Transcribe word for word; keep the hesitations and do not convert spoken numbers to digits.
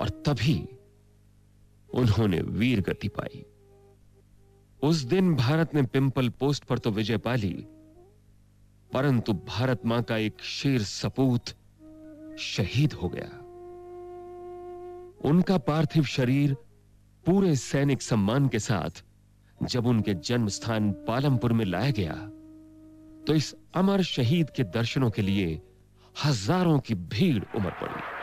और तभी उन्होंने वीर गति पाई। उस दिन भारत ने पिंपल पोस्ट पर तो विजय पा ली, परंतु भारत मां का एक शेर सपूत शहीद हो गया। उनका पार्थिव शरीर पूरे सैनिक सम्मान के साथ जब उनके जन्म स्थान पालमपुर में लाया गया, तो इस अमर शहीद के दर्शनों के लिए हजारों की भीड़ उमड़ पड़ी।